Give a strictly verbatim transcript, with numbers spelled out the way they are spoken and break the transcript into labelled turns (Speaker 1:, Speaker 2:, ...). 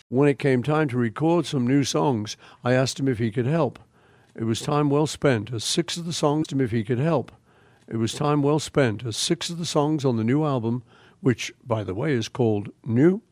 Speaker 1: When it came time to record some new songs, I asked him if he could help. It was time well spent, as six of the songs him if he could help. It was time well spent, as six of the songs on the new album, which, by the way, is called New,